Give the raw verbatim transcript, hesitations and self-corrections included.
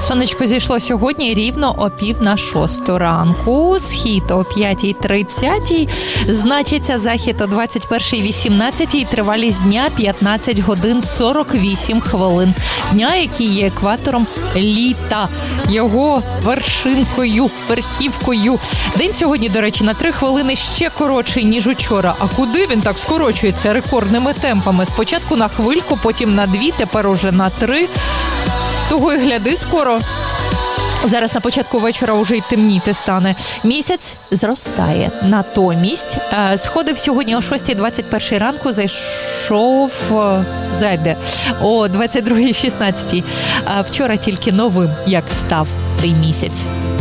Сонечко зійшло сьогодні рівно о пів на шосту ранку. Схід о п'ятій тридцять. Значиться захід о двадцять першій вісімнадцять. Тривалість дня п'ятнадцять годин сорок вісім хвилин. Дня, який є екватором літа. Його вершинкою, верхівкою. День сьогодні, до речі, на три хвилини ще коротший, ніж учора. А куди він так скорочується рекордними темпами? Спочатку на хвильку, потім на дві, тепер уже на три. Того й гляди скоро. Зараз на початку вечора вже й темніти стане. Місяць зростає. Натомість сходив сьогодні о шостій двадцять першій ранку, зайшов, зайде, о двадцять другій шістнадцять. Вчора тільки новим, як став цей місяць.